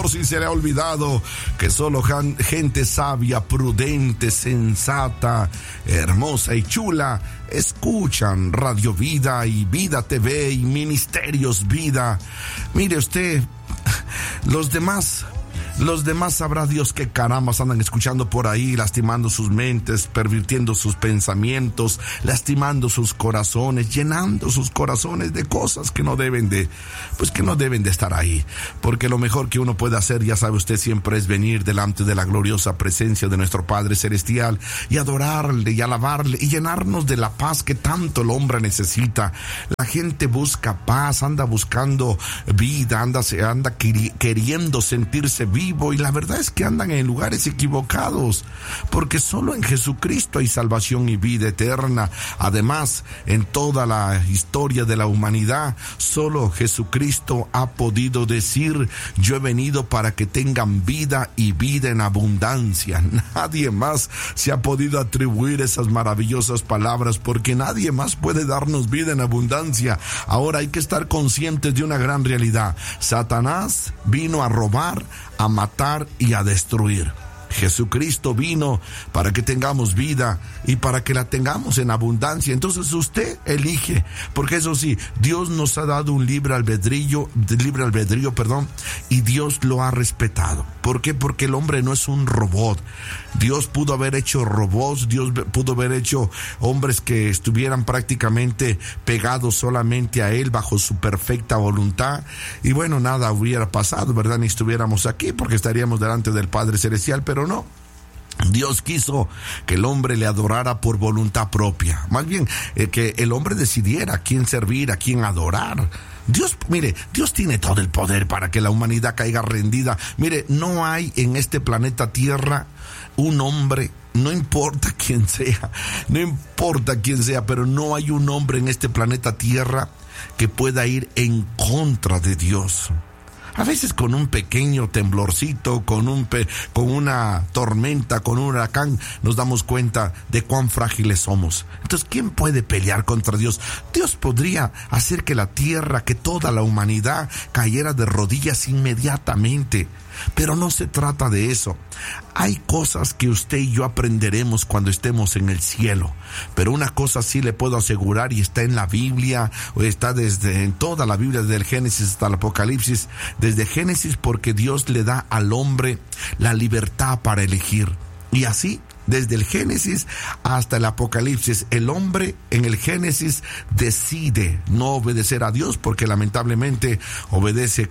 si se le ha olvidado que solo gente sabia, prudente, sensata, hermosa y chula escuchan Radio Vida y Vida TV y Ministerios Vida. Mire usted, los demás sabrá Dios qué carambas andan escuchando por ahí, lastimando sus mentes, pervirtiendo sus pensamientos, lastimando sus corazones, llenando sus corazones de cosas que no deben de estar ahí. Porque lo mejor que uno puede hacer, ya sabe usted, siempre es venir delante de la gloriosa presencia de nuestro Padre Celestial y adorarle y alabarle y llenarnos de la paz que tanto el hombre necesita. La gente busca paz, anda buscando vida, anda queriendo sentirse vivo, y la verdad es que andan en lugares equivocados, porque solo en Jesucristo hay salvación y vida eterna. Además, en toda la historia de la humanidad, solo Jesucristo ha podido decir: yo he venido para que tengan vida y vida en abundancia. Nadie más se ha podido atribuir esas maravillosas palabras, porque nadie más puede darnos vida en abundancia. Ahora hay que estar conscientes de una gran realidad: Satanás vino a robar, a matar y a destruir. Jesucristo vino para que tengamos vida y para que la tengamos en abundancia. Entonces usted elige, porque eso sí, Dios nos ha dado un libre albedrío, y Dios lo ha respetado. ¿Por qué? Porque el hombre no es un robot. Dios pudo haber hecho robots, Dios pudo haber hecho hombres que estuvieran prácticamente pegados solamente a Él bajo su perfecta voluntad, y bueno, nada hubiera pasado, ¿verdad? Ni estuviéramos aquí, porque estaríamos delante del Padre Celestial, pero no. Dios quiso que el hombre le adorara por voluntad propia. Más bien, que el hombre decidiera a quién servir, a quién adorar. Dios tiene todo el poder para que la humanidad caiga rendida. Mire, no hay en este planeta Tierra un hombre, no importa quién sea, pero no hay un hombre en este planeta Tierra que pueda ir en contra de Dios. A veces con un pequeño temblorcito, con una tormenta, con un huracán, nos damos cuenta de cuán frágiles somos. Entonces, ¿quién puede pelear contra Dios? Dios podría hacer que la tierra, que toda la humanidad cayera de rodillas inmediatamente. Pero no se trata de eso. Hay cosas que usted y yo aprenderemos cuando estemos en el cielo. Pero una cosa sí le puedo asegurar, y está en la Biblia, o está en toda la Biblia, desde el Génesis hasta el Apocalipsis. Desde Génesis, porque Dios le da al hombre la libertad para elegir. Y así, desde el Génesis hasta el Apocalipsis, el hombre en el Génesis decide no obedecer a Dios, porque lamentablemente desobedece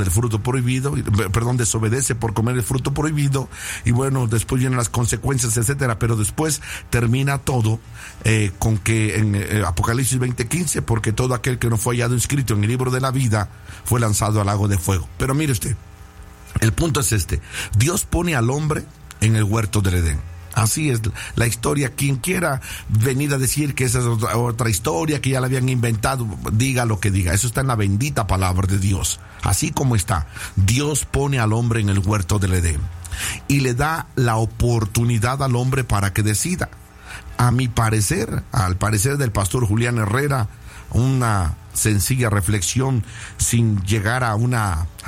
por comer el fruto prohibido, y bueno, después vienen las consecuencias, etcétera. Pero después termina todo con que en Apocalipsis 20:15, porque todo aquel que no fue hallado inscrito en el libro de la vida fue lanzado al lago de fuego. Pero mire usted, el punto es este: Dios pone al hombre en el huerto del Edén. Así es la historia. Quien quiera venir a decir que esa es otra historia, que ya la habían inventado, diga lo que diga. Eso está en la bendita palabra de Dios. Así como está, Dios pone al hombre en el huerto del Edén y le da la oportunidad al hombre para que decida. A mi parecer, al parecer del pastor Julián Herrera, una sencilla reflexión, sin llegar a un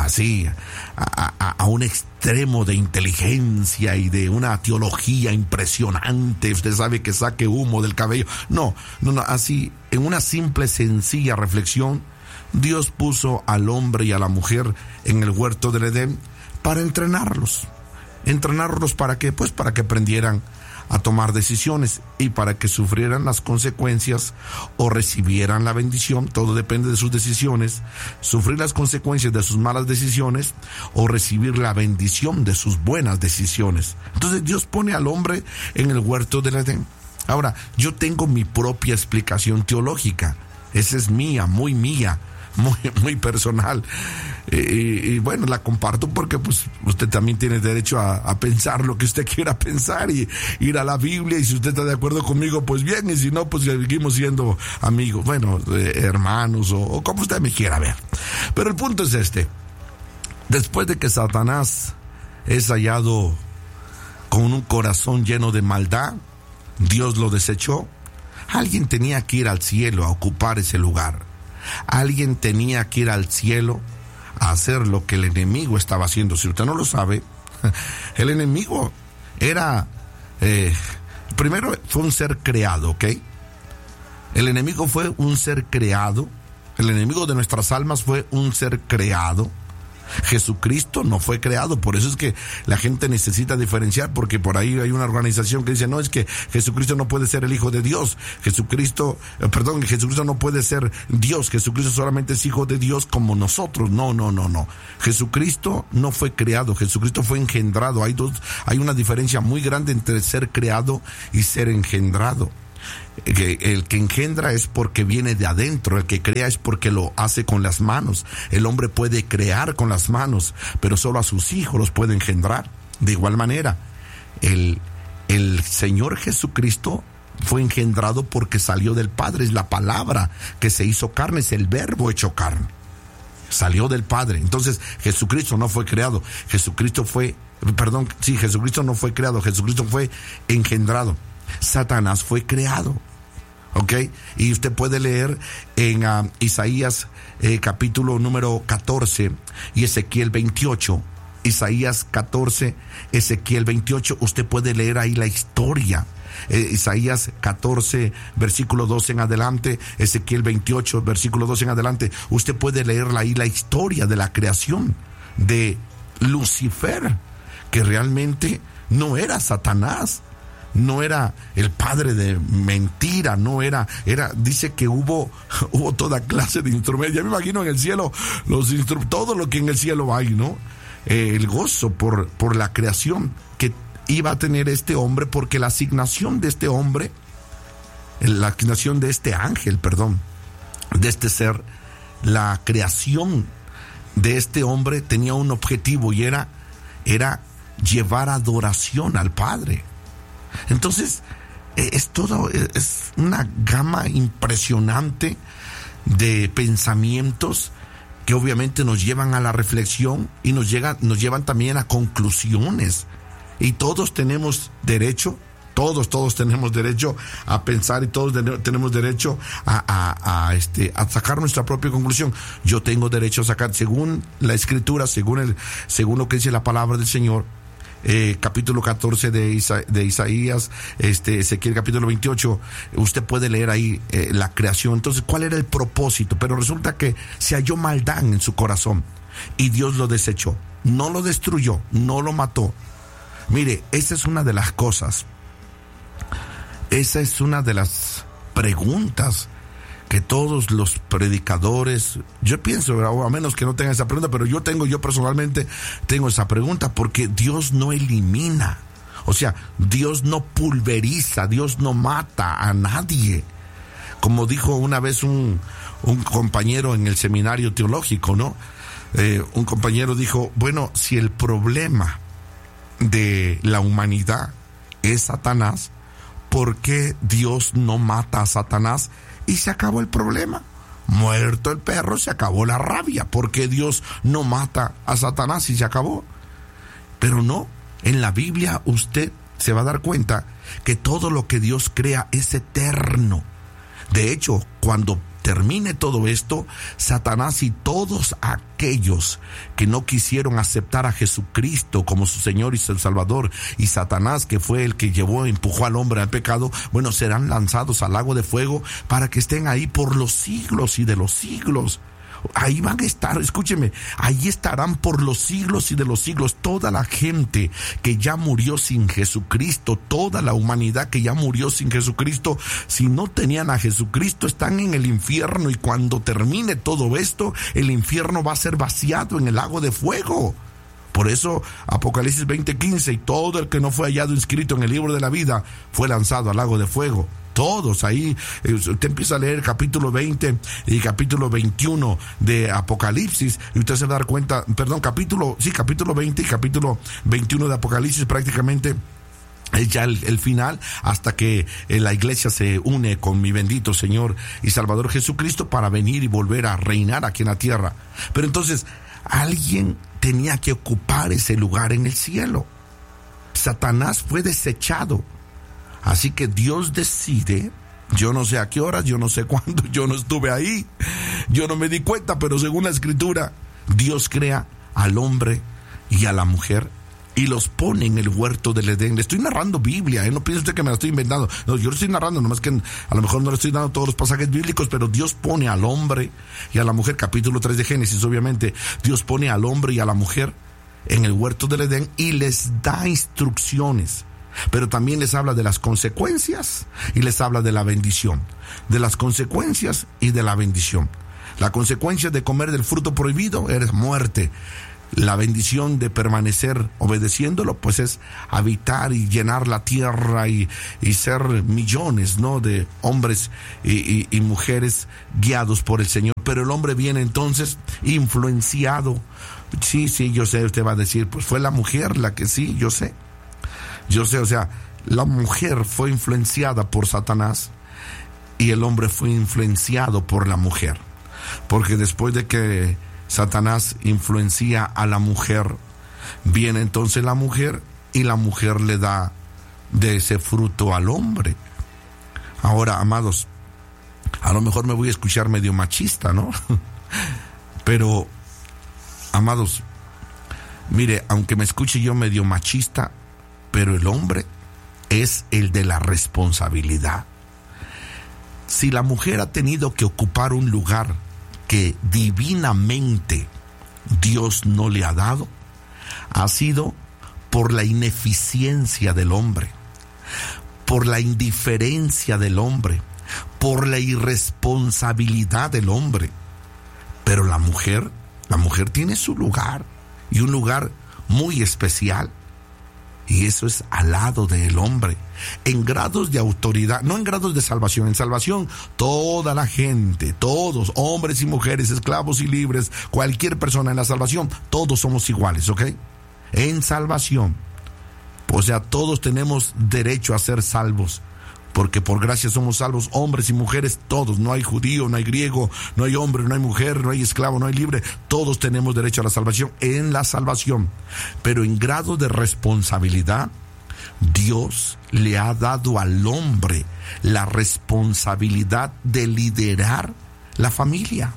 extremo de inteligencia y de una teología impresionante, usted sabe, que saque humo del cabello. No, así, en una simple, sencilla reflexión, Dios puso al hombre y a la mujer en el huerto del Edén para entrenarlos. ¿Para qué? Pues para que aprendieran a tomar decisiones y para que sufrieran las consecuencias o recibieran la bendición. Todo depende de sus decisiones: sufrir las consecuencias de sus malas decisiones o recibir la bendición de sus buenas decisiones. Entonces Dios pone al hombre en el huerto del Edén. Ahora, yo tengo mi propia explicación teológica. Esa es mía, muy personal, y bueno, la comparto porque pues usted también tiene derecho a pensar lo que usted quiera pensar y ir a la Biblia, y si usted está de acuerdo conmigo, pues bien, y si no, pues seguimos siendo amigos, bueno, hermanos, o como usted me quiera ver. Pero el punto es este: después de que Satanás es hallado con un corazón lleno de maldad, Dios lo desechó. Alguien tenía que ir al cielo a ocupar ese lugar. Alguien tenía que ir al cielo a hacer lo que el enemigo estaba haciendo. Si usted no lo sabe, el enemigo era, primero fue un ser creado, ¿ok? El enemigo fue un ser creado. El enemigo de nuestras almas fue un ser creado. Jesucristo no fue creado. Por eso es que la gente necesita diferenciar, porque por ahí hay una organización que dice, no, es que Jesucristo no puede ser el Hijo de Dios. Jesucristo no puede ser Dios. Jesucristo solamente es Hijo de Dios como nosotros. No. Jesucristo no fue creado. Jesucristo fue engendrado. Hay una diferencia muy grande entre ser creado y ser engendrado. El que engendra es porque viene de adentro, el que crea es porque lo hace con las manos. El hombre puede crear con las manos, pero solo a sus hijos los puede engendrar. De igual manera, el Señor Jesucristo fue engendrado porque salió del Padre. Es la palabra que se hizo carne, es el verbo hecho carne. Salió del Padre. Entonces, Jesucristo no fue creado. Jesucristo no fue creado. Jesucristo fue engendrado. Satanás fue creado, ¿ok? Y usted puede leer en Isaías capítulo número 14 y Ezequiel 28. Isaías 14, Ezequiel 28, usted puede leer ahí la historia. Isaías 14, versículo 12 en adelante, Ezequiel 28, versículo 12 en adelante. Usted puede leer ahí la historia de la creación de Lucifer, que realmente no era Satanás. No era el padre de mentira, dice que hubo toda clase de instrumentos. Ya me imagino en el cielo, todo lo que en el cielo hay, ¿no? El gozo por la creación que iba a tener este hombre, porque la asignación de este hombre, la asignación de este ángel, de este ser, la creación de este hombre tenía un objetivo y era llevar adoración al Padre. Entonces, es una gama impresionante de pensamientos que obviamente nos llevan a la reflexión y nos llevan también a conclusiones. Y todos tenemos derecho a pensar, y todos tenemos derecho a sacar nuestra propia conclusión. Yo tengo derecho a sacar, según la Escritura, según lo que dice la palabra del Señor. Capítulo 14 de Isaías, Ezequiel capítulo 28, usted puede leer ahí la creación. Entonces, ¿cuál era el propósito? Pero resulta que se halló maldad en su corazón y Dios lo desechó, no lo destruyó, no lo mató. Mire, esa es una de las cosas, esa es una de las preguntas que todos los predicadores, yo pienso, a menos que no tengan esa pregunta, pero yo personalmente tengo esa pregunta, porque Dios no elimina, o sea, Dios no pulveriza, Dios no mata a nadie. Como dijo una vez un compañero en el seminario teológico, ¿no? Un compañero dijo, bueno, si el problema de la humanidad es Satanás, ¿por qué Dios no mata a Satanás? Y se acabó el problema. Muerto el perro, se acabó la rabia. ¿Por qué Dios no mata a Satanás y se acabó? Pero no, en la Biblia usted se va a dar cuenta que todo lo que Dios crea es eterno. De hecho, cuando termine todo esto, Satanás y todos aquellos que no quisieron aceptar a Jesucristo como su Señor y su Salvador, y Satanás, que fue el que empujó al hombre al pecado, bueno, serán lanzados al lago de fuego para que estén ahí por los siglos y de los siglos. Ahí van a estar, escúcheme, ahí estarán por los siglos y de los siglos toda la gente que ya murió sin Jesucristo, toda la humanidad que ya murió sin Jesucristo. Si no tenían a Jesucristo, están en el infierno, y cuando termine todo esto, el infierno va a ser vaciado en el lago de fuego. Por eso Apocalipsis 20:15, y todo el que no fue hallado inscrito en el libro de la vida fue lanzado al lago de fuego. Todos ahí, usted empieza a leer capítulo 20 y capítulo 21 de Apocalipsis, y usted se va a dar cuenta, capítulo 20 y capítulo 21 de Apocalipsis, prácticamente es ya el final, hasta que la iglesia se une con mi bendito Señor y Salvador Jesucristo para venir y volver a reinar aquí en la tierra. Pero entonces, alguien tenía que ocupar ese lugar en el cielo. Satanás fue desechado. Así que Dios decide, yo no sé a qué horas, yo no sé cuándo, yo no estuve ahí, yo no me di cuenta, pero según la Escritura, Dios crea al hombre y a la mujer y los pone en el huerto del Edén. Le estoy narrando Biblia, no piense usted que me la estoy inventando. No, yo lo estoy narrando, nomás que a lo mejor no le estoy dando todos los pasajes bíblicos, pero Dios pone al hombre y a la mujer, capítulo 3 de Génesis, obviamente, Dios pone al hombre y a la mujer en el huerto del Edén y les da instrucciones. Pero también les habla de las consecuencias y les habla de la bendición. De las consecuencias y de la bendición. La consecuencia de comer del fruto prohibido es muerte. La bendición de permanecer obedeciéndolo, pues es habitar y llenar la tierra y ser millones, ¿no?, de hombres y mujeres guiados por el Señor. Pero el hombre viene entonces influenciado. Sí, yo sé, usted va a decir, pues fue la mujer la que sí, yo sé, o sea, la mujer fue influenciada por Satanás y el hombre fue influenciado por la mujer. Porque después de que Satanás influencia a la mujer, viene entonces la mujer y la mujer le da de ese fruto al hombre. Ahora, amados, a lo mejor me voy a escuchar medio machista, ¿no? Pero, amados, mire, aunque me escuche yo medio machista, pero el hombre es el de la responsabilidad. Si la mujer ha tenido que ocupar un lugar que divinamente Dios no le ha dado, ha sido por la ineficiencia del hombre, por la indiferencia del hombre, por la irresponsabilidad del hombre. Pero la mujer tiene su lugar, y un lugar muy especial. Y eso es al lado del hombre, en grados de autoridad, no en grados de salvación. En salvación, toda la gente, todos, hombres y mujeres, esclavos y libres, cualquier persona en la salvación, todos somos iguales, ¿ok? En salvación, o sea, todos tenemos derecho a ser salvos, porque por gracia somos salvos, hombres y mujeres, todos. No hay judío, no hay griego, no hay hombre, no hay mujer, no hay esclavo, no hay libre. Todos tenemos derecho a la salvación en la salvación. Pero en grado de responsabilidad, Dios le ha dado al hombre la responsabilidad de liderar la familia.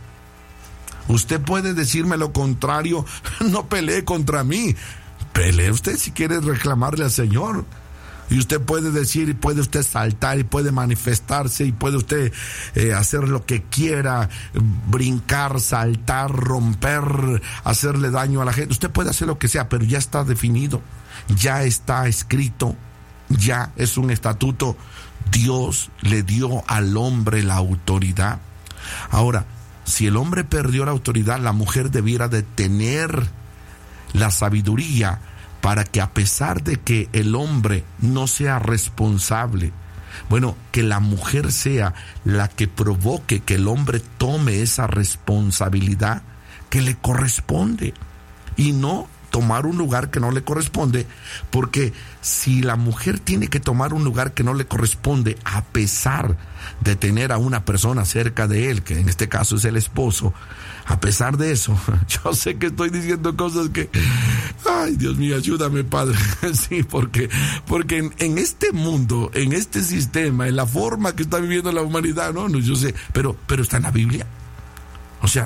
Usted puede decirme lo contrario, no pelee contra mí. Pelee usted si quiere reclamarle al Señor. Y usted puede decir, y puede usted saltar, y puede manifestarse, y puede usted hacer lo que quiera, brincar, saltar, romper, hacerle daño a la gente. Usted puede hacer lo que sea, pero ya está definido, ya está escrito, ya es un estatuto. Dios le dio al hombre la autoridad. Ahora, si el hombre perdió la autoridad, la mujer debiera de tener la sabiduría para que, a pesar de que el hombre no sea responsable, bueno, que la mujer sea la que provoque que el hombre tome esa responsabilidad que le corresponde, y no tomar un lugar que no le corresponde. Porque si la mujer tiene que tomar un lugar que no le corresponde, a pesar de tener a una persona cerca de él, que en este caso es el esposo, a pesar de eso, yo sé que estoy diciendo cosas que, ay, Dios mío, ayúdame, Padre. Sí, porque en este mundo, en este sistema, en la forma que está viviendo la humanidad, no, yo sé, pero está en la Biblia. O sea,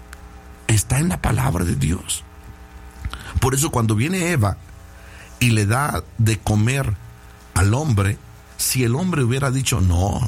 está en la palabra de Dios. Por eso cuando viene Eva y le da de comer al hombre, si el hombre hubiera dicho no,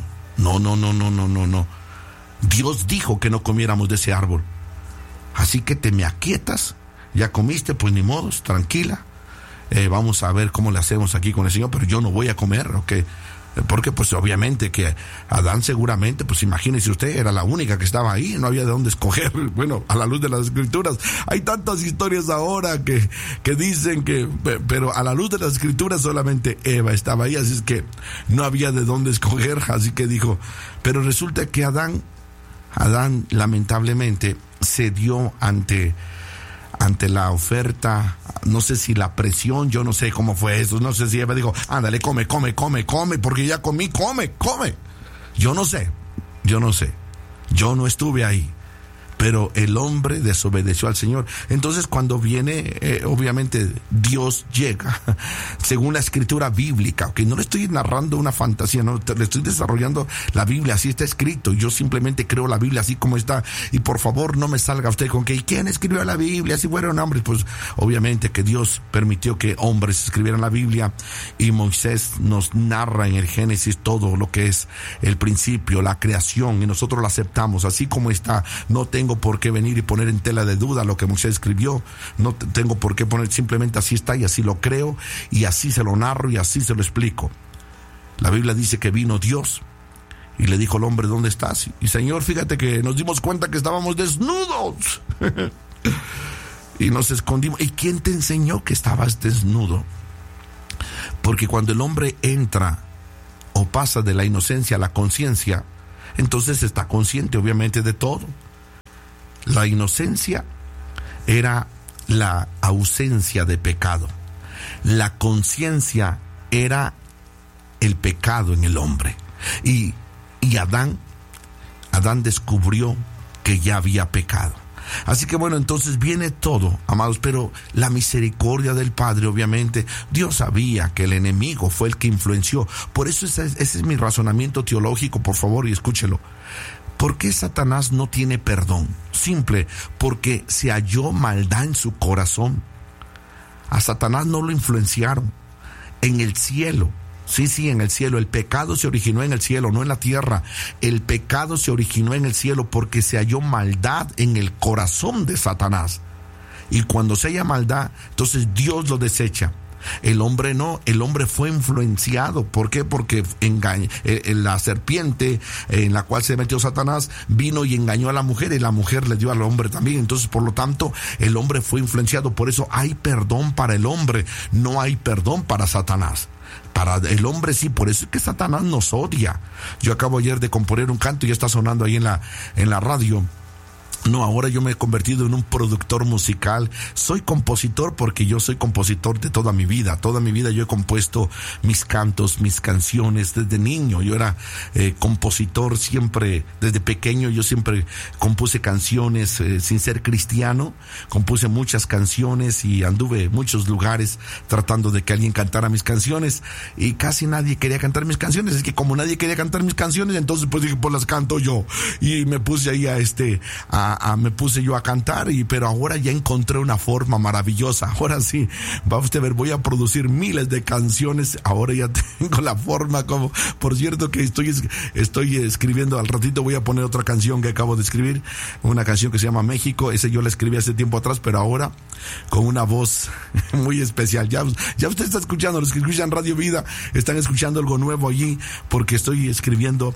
Dios dijo que no comiéramos de ese árbol, así que te me aquietas, ya comiste, pues ni modos, tranquila, vamos a ver cómo le hacemos aquí con el Señor, pero yo no voy a comer, ¿ok? Porque pues obviamente que Adán seguramente, pues imagínese usted, era la única que estaba ahí, no había de dónde escoger. Bueno, a la luz de las Escrituras, hay tantas historias ahora que dicen que, pero a la luz de las Escrituras solamente Eva estaba ahí, así es que no había de dónde escoger, así que dijo, pero resulta que Adán lamentablemente cedió ante la oferta, no sé si la presión, yo no sé cómo fue eso, no sé si Eva dijo, ándale, come, porque ya comí, come. Yo no sé, yo no estuve ahí, pero el hombre desobedeció al Señor. Entonces cuando viene, obviamente Dios llega, según la escritura bíblica, que no le estoy narrando una fantasía, no, le estoy desarrollando la Biblia, así está escrito, yo simplemente creo la Biblia así como está, y por favor no me salga usted con que, ¿y quién escribió la Biblia? Si fueron hombres, pues obviamente que Dios permitió que hombres escribieran la Biblia, y Moisés nos narra en el Génesis todo lo que es el principio, la creación, y nosotros lo aceptamos así como está. No tengo por qué venir y poner en tela de duda lo que Moisés escribió, no tengo por qué poner, simplemente así está y así lo creo y así se lo narro y así se lo explico. La Biblia dice que vino Dios y le dijo al hombre, ¿dónde estás? Y Señor, fíjate que nos dimos cuenta que estábamos desnudos y nos escondimos. ¿Y quién te enseñó que estabas desnudo? Porque cuando el hombre entra o pasa de la inocencia a la conciencia, entonces está consciente obviamente de todo. La inocencia era la ausencia de pecado. La conciencia era el pecado en el hombre. Y Adán descubrió que ya había pecado. Así que bueno, entonces viene todo, amados, pero la misericordia del Padre, obviamente, Dios sabía que el enemigo fue el que influenció. Por eso ese es mi razonamiento teológico, por favor, y escúchelo. ¿Por qué Satanás no tiene perdón? Simple, porque se halló maldad en su corazón. A Satanás no lo influenciaron. En el cielo, sí, en el cielo, el pecado se originó en el cielo, no en la tierra. El pecado se originó en el cielo porque se halló maldad en el corazón de Satanás. Y cuando se halla maldad, entonces Dios lo desecha. El hombre no, el hombre fue influenciado. ¿Por qué? Porque la serpiente en la cual se metió Satanás vino y engañó a la mujer, y la mujer le dio al hombre también. Entonces, por lo tanto, el hombre fue influenciado. Por eso hay perdón para el hombre, no hay perdón para Satanás. Para el hombre sí, por eso es que Satanás nos odia. Yo acabo ayer de componer un canto y ya está sonando ahí en la radio. No, ahora yo me he convertido en un productor musical. Soy compositor porque yo soy compositor de toda mi vida. Toda mi vida yo he compuesto mis cantos, mis canciones. Desde niño yo era compositor siempre. Desde pequeño yo siempre compuse canciones sin ser cristiano. Compuse muchas canciones y anduve en muchos lugares tratando de que alguien cantara mis canciones. Y casi nadie quería cantar mis canciones. Es que como nadie quería cantar mis canciones, entonces pues dije, pues las canto yo. Y me puse ahí me puse yo a cantar, pero ahora ya encontré una forma maravillosa. Ahora sí, va usted a ver, voy a producir miles de canciones. Ahora ya tengo la forma, como, por cierto, que estoy escribiendo, al ratito voy a poner otra canción que acabo de escribir, una canción que se llama México. Esa yo la escribí hace tiempo atrás, pero ahora con una voz muy especial. Ya usted está escuchando, los que escuchan Radio Vida están escuchando algo nuevo allí, porque estoy escribiendo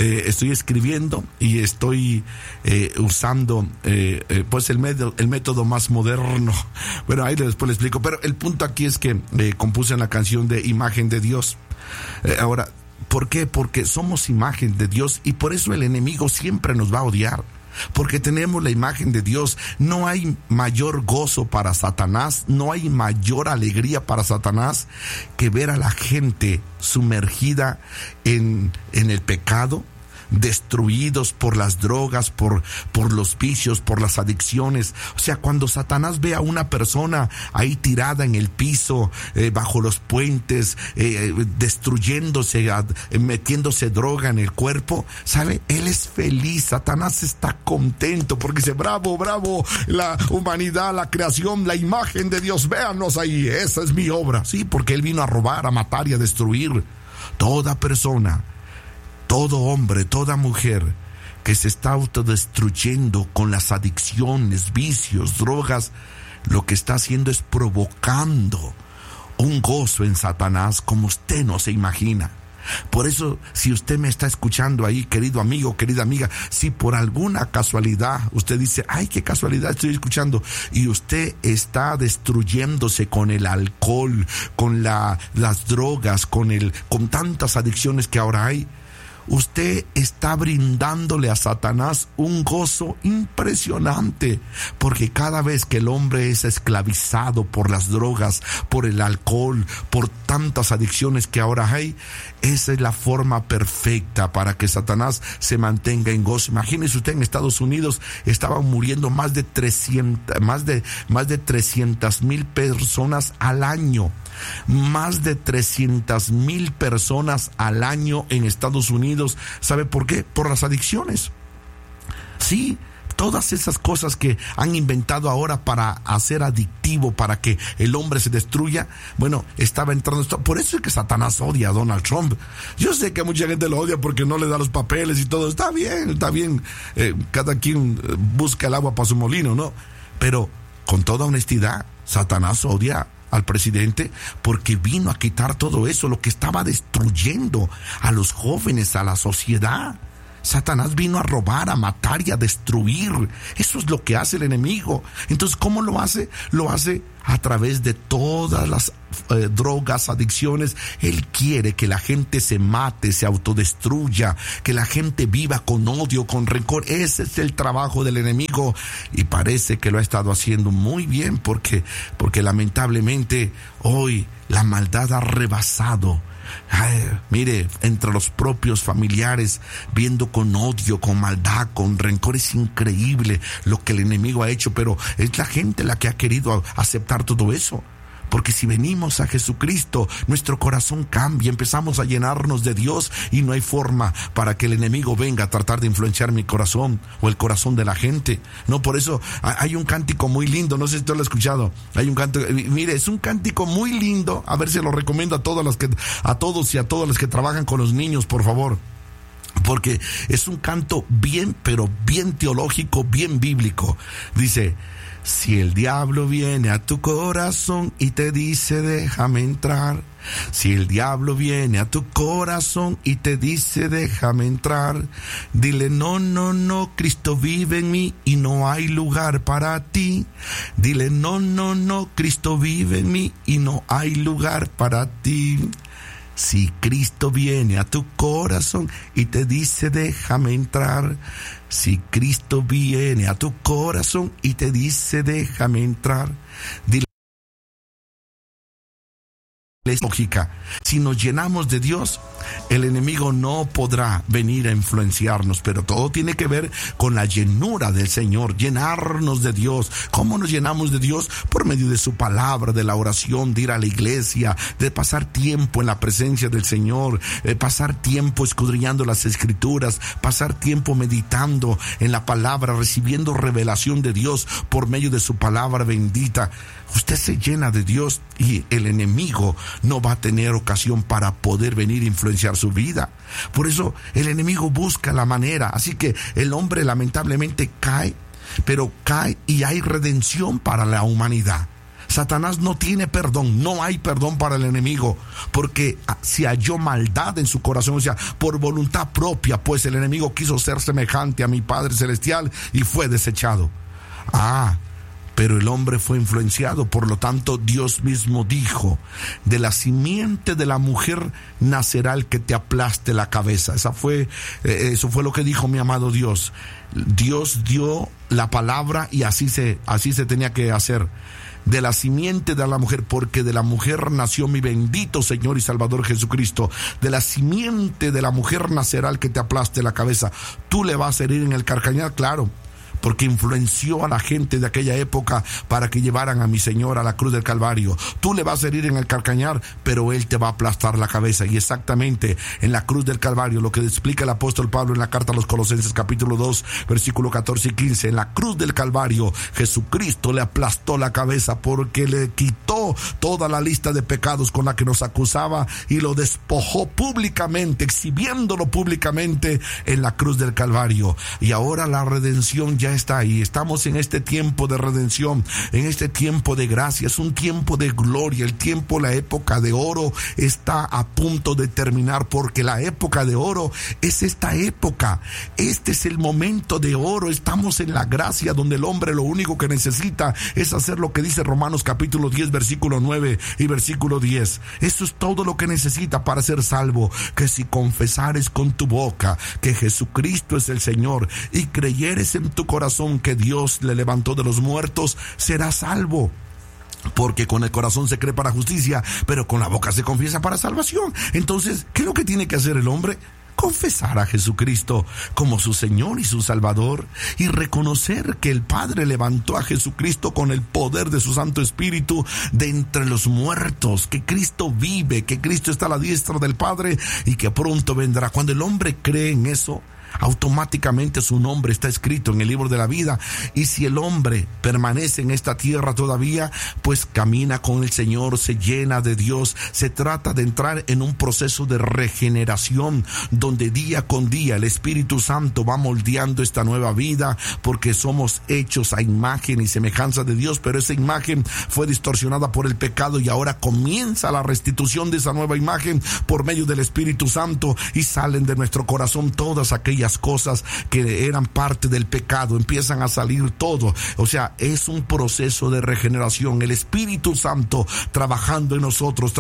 y estoy usando pues el método más moderno. Bueno, ahí después le explico, pero el punto aquí es que compuse la canción de Imagen de Dios. Ahora, ¿por qué? Porque somos imagen de Dios y por eso el enemigo siempre nos va a odiar. Porque tenemos la imagen de Dios. No hay mayor gozo para Satanás, no hay mayor alegría para Satanás que ver a la gente sumergida en el pecado, destruidos por las drogas, por los vicios, por las adicciones. O sea, cuando Satanás ve a una persona ahí tirada en el piso, bajo los puentes, destruyéndose, metiéndose droga en el cuerpo, ¿sabe? Él es feliz. Satanás está contento porque dice, bravo, la humanidad, la creación, la imagen de Dios, véanos ahí, esa es mi obra. Sí, porque él vino a robar, a matar y a destruir. Toda persona, todo hombre, toda mujer que se está autodestruyendo con las adicciones, vicios, drogas, lo que está haciendo es provocando un gozo en Satanás como usted no se imagina. Por eso, si usted me está escuchando ahí, querido amigo, querida amiga, si por alguna casualidad usted dice, ay, qué casualidad estoy escuchando, y usted está destruyéndose con el alcohol, con las drogas, con tantas adicciones que ahora hay, usted está brindándole a Satanás un gozo impresionante, porque cada vez que el hombre es esclavizado por las drogas, por el alcohol, por tantas adicciones que ahora hay, esa es la forma perfecta para que Satanás se mantenga en gozo. Imagínese usted, en Estados Unidos estaban muriendo más de 300,000 personas al año. Más de 300,000 personas al año en Estados Unidos. ¿Sabe por qué? Por las adicciones. Sí, todas esas cosas que han inventado ahora para hacer adictivo, para que el hombre se destruya, bueno, estaba entrando esto. Por eso es que Satanás odia a Donald Trump. Yo sé que mucha gente lo odia porque no le da los papeles y todo. Está bien. Cada quien busca el agua para su molino, ¿no? Pero con toda honestidad, Satanás odia al presidente porque vino a quitar todo eso, lo que estaba destruyendo a los jóvenes, a la sociedad. Satanás vino a robar, a matar y a destruir. Eso es lo que hace el enemigo. Entonces, ¿cómo lo hace? Lo hace a través de todas las drogas, adicciones. Él quiere que la gente se mate, se autodestruya, que la gente viva con odio, con rencor. Ese es el trabajo del enemigo, y parece que lo ha estado haciendo muy bien, porque lamentablemente hoy la maldad ha rebasado. Mire, entre los propios familiares, viendo con odio, con maldad, con rencor. Es increíble lo que el enemigo ha hecho, pero es la gente la que ha querido aceptar todo eso. Porque si venimos a Jesucristo, nuestro corazón cambia, empezamos a llenarnos de Dios, y no hay forma para que el enemigo venga a tratar de influenciar mi corazón o el corazón de la gente. No, por eso hay un cántico muy lindo, no sé si usted lo ha escuchado. Hay un cántico, mire, es un cántico muy lindo, a ver si lo recomiendo a todos y a todos los que trabajan con los niños, por favor. Porque es un canto bien, pero bien teológico, bien bíblico. Dice: si el diablo viene a tu corazón y te dice déjame entrar, si el diablo viene a tu corazón y te dice déjame entrar, dile no, Cristo vive en mí y no hay lugar para ti. Dile no, Cristo vive en mí y no hay lugar para ti. Si Cristo viene a tu corazón y te dice déjame entrar, si Cristo viene a tu corazón y te dice déjame entrar, dile. Es lógica. Si nos llenamos de Dios, el enemigo no podrá venir a influenciarnos, pero todo tiene que ver con la llenura del Señor, llenarnos de Dios. ¿Cómo nos llenamos de Dios? Por medio de su palabra, de la oración, de ir a la iglesia, de pasar tiempo en la presencia del Señor, pasar tiempo escudriñando las Escrituras, pasar tiempo meditando en la palabra, recibiendo revelación de Dios por medio de su palabra bendita. Usted se llena de Dios y el enemigo no va a tener ocasión para poder venir a influenciar su vida. Por eso el enemigo busca la manera. Así que el hombre lamentablemente cae, pero cae y hay redención para la humanidad. Satanás no tiene perdón, no hay perdón para el enemigo, porque se halló maldad en su corazón, o sea, por voluntad propia, pues el enemigo quiso ser semejante a mi Padre Celestial y fue desechado. Pero el hombre fue influenciado, por lo tanto Dios mismo dijo: de la simiente de la mujer nacerá el que te aplaste la cabeza. Eso fue lo que dijo mi amado Dios. Dios dio la palabra y así se tenía que hacer. De la simiente de la mujer, porque de la mujer nació mi bendito Señor y Salvador Jesucristo. De la simiente de la mujer nacerá el que te aplaste la cabeza. Tú le vas a herir en el carcañal, claro, porque influenció a la gente de aquella época para que llevaran a mi Señor a la cruz del Calvario. Tú le vas a herir en el calcañar, pero Él te va a aplastar la cabeza. Y exactamente en la cruz del Calvario, lo que explica el apóstol Pablo en la carta a los Colosenses capítulo 2, versículo 14 y 15, en la cruz del Calvario, Jesucristo le aplastó la cabeza porque le quitó toda la lista de pecados con la que nos acusaba y lo despojó públicamente, exhibiéndolo públicamente en la cruz del Calvario. Y ahora la redención ya está ahí. Estamos en este tiempo de redención, en este tiempo de gracia, es un tiempo de gloria. El tiempo, la época de oro está a punto de terminar, porque la época de oro es esta época. Este es el momento de oro. Estamos en la gracia donde el hombre lo único que necesita es hacer lo que dice Romanos capítulo 10, versículo 9 y versículo 10. Eso es todo lo que necesita para ser salvo, que si confesares con tu boca que Jesucristo es el Señor y creyeres en tu corazón que Dios le levantó de los muertos, serás salvo. Porque con el corazón se cree para justicia, pero con la boca se confiesa para salvación. Entonces, ¿qué es lo que tiene que hacer el hombre? Confesar a Jesucristo como su Señor y su Salvador, y reconocer que el Padre levantó a Jesucristo con el poder de su Santo Espíritu de entre los muertos, que Cristo vive, que Cristo está a la diestra del Padre y que pronto vendrá. Cuando el hombre cree en eso, automáticamente su nombre está escrito en el libro de la vida. Y si el hombre permanece en esta tierra todavía, pues camina con el Señor, se llena de Dios. Se trata de entrar en un proceso de regeneración, donde día con día el Espíritu Santo va moldeando esta nueva vida, porque somos hechos a imagen y semejanza de Dios, pero esa imagen fue distorsionada por el pecado, y ahora comienza la restitución de esa nueva imagen por medio del Espíritu Santo, y salen de nuestro corazón todas aquellas cosas que eran parte del pecado, empiezan a salir todo. O sea, es un proceso de regeneración, el Espíritu Santo trabajando en nosotros.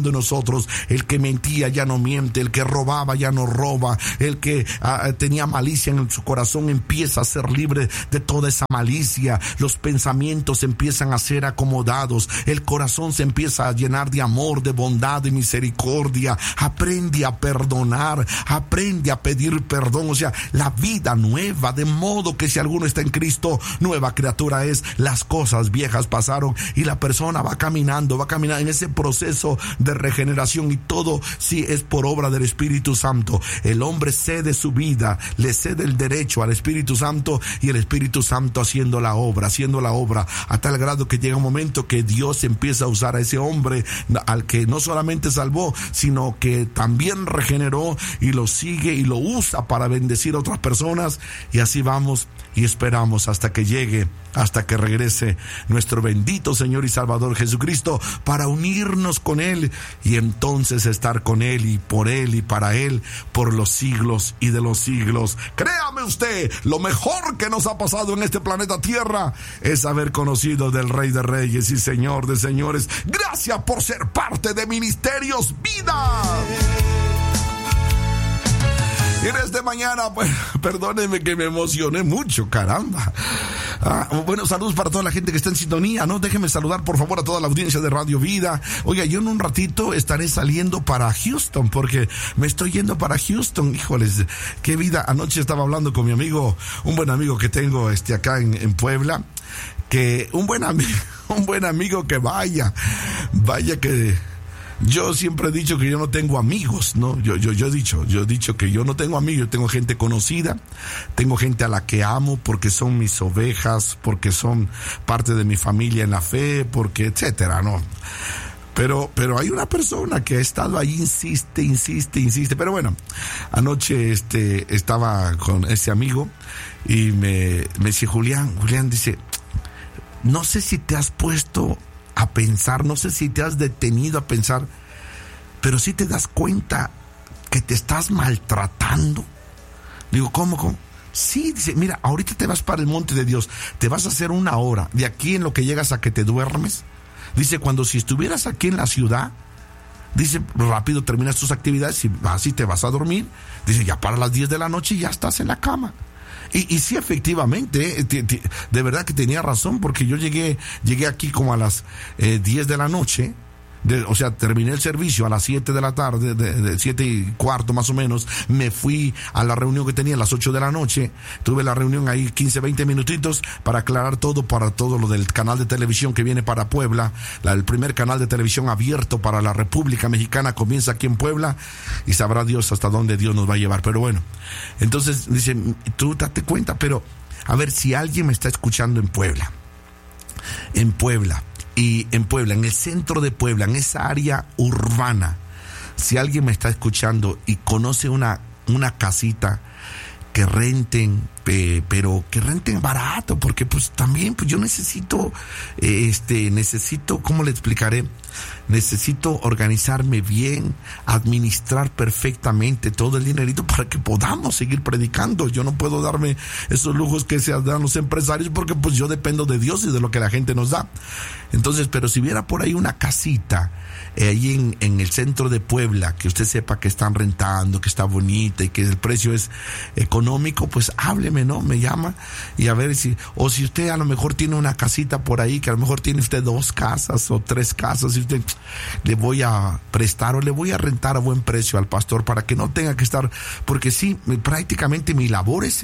El que mentía ya no miente, el que robaba ya no roba, el que tenía malicia en su corazón empieza a ser libre de toda esa malicia. Los pensamientos empiezan a ser acomodados, el corazón se empieza a llenar de amor, de bondad, de misericordia. Aprende a perdonar, aprende a pedir perdón. O sea, la vida nueva, de modo que si alguno está en Cristo, nueva criatura es. Las cosas viejas pasaron y la persona va caminando en ese proceso de regeneración, y todo sí es por obra del Espíritu Santo. El hombre cede su vida, le cede el derecho al Espíritu Santo, y el Espíritu Santo haciendo la obra, a tal grado que llega un momento que Dios empieza a usar a ese hombre, al que no solamente salvó, sino que también regeneró, y lo sigue y lo usa para bendecir a otras personas. Y así vamos y esperamos hasta que llegue, hasta que regrese nuestro bendito Señor y Salvador Jesucristo, para unirnos con Él y entonces estar con Él y para Él por los siglos y de los siglos. Créame usted, lo mejor que nos ha pasado en este planeta Tierra es haber conocido del Rey de Reyes y Señor de Señores. Gracias por ser parte de Ministerios Vida. Y en esta mañana, pues, perdónenme que me emocioné mucho, caramba. Bueno, saludos para toda la gente que está en sintonía, ¿no? Déjenme saludar, por favor, a toda la audiencia de Radio Vida. Oiga, yo en un ratito estaré saliendo para Houston, porque me estoy yendo para Houston. Híjoles, qué vida. Anoche estaba hablando con mi amigo, un buen amigo que tengo acá en Puebla, que un buen amigo que vaya que... Yo siempre he dicho que yo no tengo amigos, ¿no? Yo he dicho que yo no tengo amigos. Yo tengo gente conocida, tengo gente a la que amo porque son mis ovejas, porque son parte de mi familia en la fe, porque etcétera, ¿no? Pero hay una persona que ha estado ahí, insiste. Pero bueno, anoche estaba con ese amigo y me dice Julián dice, no sé si te has puesto a pensar, no sé si te has detenido a pensar, pero sí te das cuenta que te estás maltratando. Digo, ¿cómo? Sí, dice, mira, ahorita te vas para el monte de Dios, te vas a hacer 1 hora, de aquí en lo que llegas a que te duermes. Dice, cuando si estuvieras aquí en la ciudad, dice, rápido terminas tus actividades y vas y te vas a dormir. Dice, ya para las 10 de la noche ya estás en la cama. Y sí, efectivamente, de verdad que tenía razón, porque yo llegué aquí como a las 10 de la noche. O sea, terminé el servicio a las 7 de la tarde, de 7:15 más o menos. Me fui a la reunión que tenía a las 8 de la noche. Tuve la reunión ahí 15-20 minutitos para aclarar todo, para todo lo del canal de televisión que viene para Puebla. El primer canal de televisión abierto para la República Mexicana comienza aquí en Puebla, y sabrá Dios hasta dónde Dios nos va a llevar. Pero bueno, entonces dice, tú date cuenta, pero a ver si alguien me está escuchando en Puebla, en el centro de Puebla, en esa área urbana, si alguien me está escuchando y conoce una casita que renten pero que renten barato, porque pues también pues yo necesito, ¿cómo le explicaré? Necesito organizarme bien, administrar perfectamente todo el dinerito para que podamos seguir predicando. Yo no puedo darme esos lujos que se dan los empresarios, porque pues yo dependo de Dios y de lo que la gente nos da. Entonces, pero si hubiera por ahí una casita ahí en el centro de Puebla, que usted sepa que están rentando, que está bonita y que el precio es económico, pues hábleme, ¿no? Me llama y a ver si usted a lo mejor tiene una casita por ahí, que a lo mejor tiene usted 2 casas o 3 casas, y usted le voy a prestar o le voy a rentar a buen precio al pastor para que no tenga que estar, porque sí, prácticamente mi labor es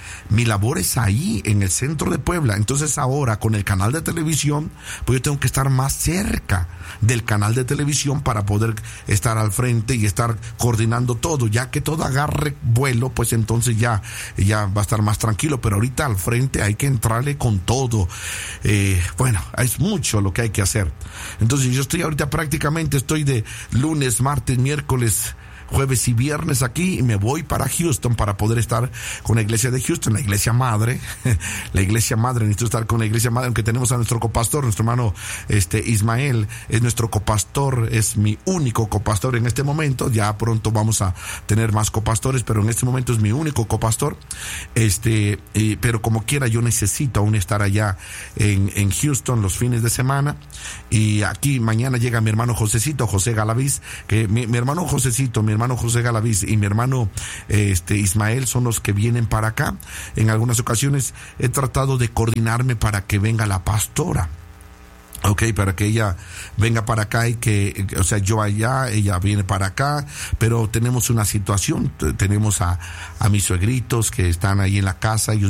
ahí en el centro de Puebla. Entonces ahora con el canal de televisión, pues yo tengo que estar más cerca del canal de televisión para poder estar al frente y estar coordinando todo. Ya que todo agarre vuelo, pues entonces ya va a estar más tranquilo, pero ahorita al frente hay que entrarle con todo. Bueno, es mucho lo que hay que hacer. Entonces yo ahorita prácticamente estoy de lunes, martes, miércoles, jueves y viernes aquí, y me voy para Houston para poder estar con la iglesia de Houston, la iglesia madre. Necesito estar con la iglesia madre, aunque tenemos a nuestro copastor, nuestro hermano Ismael es nuestro copastor, es mi único copastor en este momento. Ya pronto vamos a tener más copastores, pero en este momento es mi único copastor. Pero como quiera, yo necesito aún estar allá en Houston los fines de semana. Y aquí mañana llega mi hermano José Galaviz, que mi hermano José Galaviz y mi hermano Ismael son los que vienen para acá. En algunas ocasiones he tratado de coordinarme para que venga la pastora. Para que ella venga para acá y yo allá, ella viene para acá, pero tenemos una situación. Tenemos a mis suegritos que están ahí en la casa, ellos